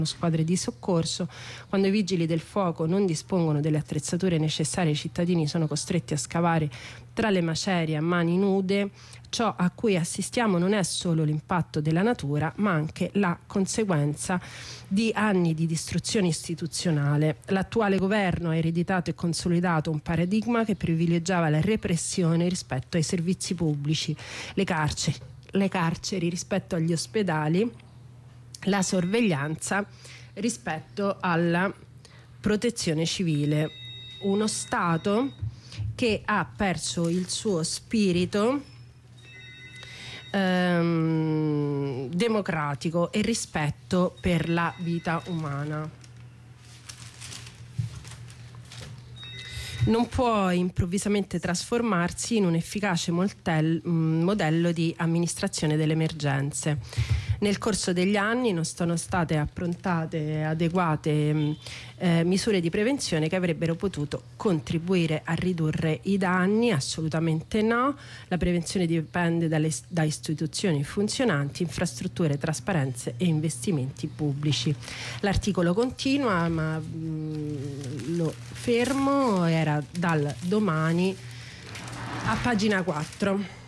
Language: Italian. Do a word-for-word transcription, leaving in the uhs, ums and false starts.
squadre di soccorso. Quando i vigili del fuoco non dispongono delle attrezzature necessarie, i cittadini sono costretti a scavare tra le macerie a mani nude. Ciò a cui assistiamo non è solo l'impatto della natura, ma anche la conseguenza di anni di distruzione istituzionale. L'attuale governo ha ereditato e consolidato un paradigma che privilegiava la repressione rispetto ai servizi pubblici, le carceri, le carceri rispetto agli ospedali, la sorveglianza rispetto alla protezione civile. Uno Stato che ha perso il suo spirito ehm, democratico e rispetto per la vita umana. Non può improvvisamente trasformarsi in un efficace moltel, modello di amministrazione delle emergenze. Nel corso degli anni non sono state approntate adeguate eh, misure di prevenzione che avrebbero potuto contribuire a ridurre i danni. Assolutamente no. La prevenzione dipende dalle, da istituzioni funzionanti, infrastrutture, trasparenze e investimenti pubblici. L'articolo continua, ma mh, lo fermo, era dal Domani a pagina quattro.